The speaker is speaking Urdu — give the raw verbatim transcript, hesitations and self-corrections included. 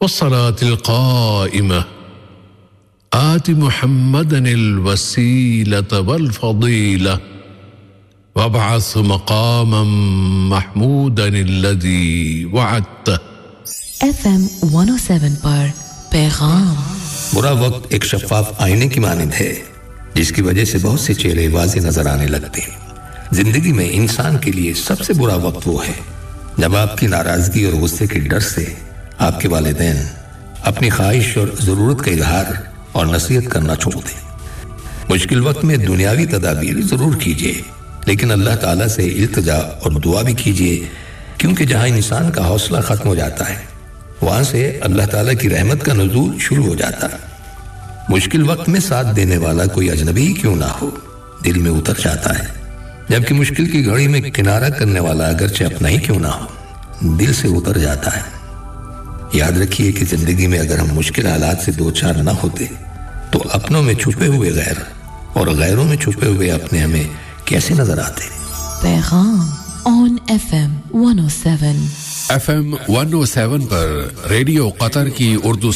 والصلاة القائمة آت محمدا الوسيلة والفضيلة وابعث مقاما محمودا الذي وعدته. ایف ایم ون او سیون پر پیغام. برا وقت ایک شفاف آئینے کی مانند ہے جس کی وجہ سے بہت سے چہرے واضح نظر آنے لگتے ہیں. زندگی میں انسان کے لیے سب سے برا وقت وہ ہے جب آپ کی ناراضگی اور غصے کے ڈر سے آپ کے والدین اپنی خواہش اور ضرورت کا اظہار اور نصیحت کرنا چھوڑ دیں. مشکل وقت میں دنیاوی تدابیر ضرور کیجیے لیکن اللہ تعالیٰ سے التجا اور دعا بھی کیجیے کیونکہ جہاں انسان کا حوصلہ ختم ہو جاتا ہے وہاں سے اللہ تعالیٰ کی رحمت کا نزول شروع ہو جاتا ہے. مشکل وقت میں ساتھ دینے والا کوئی اجنبی کیوں نہ ہو دل میں اتر جاتا ہے جبکہ مشکل کی گھڑی میں کنارہ کرنے والا اگرچہ اپنا ہی کیوں نہ ہو دل سے اتر جاتا ہے. یاد رکھیے کہ زندگی میں اگر ہم مشکل حالات سے دو چار نہ ہوتے تو اپنوں میں چھپے ہوئے غیر اور غیروں میں چھپے ہوئے اپنے ہمیں کیسے نظر آتے. پیغام آن ایف ایم ون او سیون. ایف ایم ون او سیون پر ریڈیو قطر کی اردو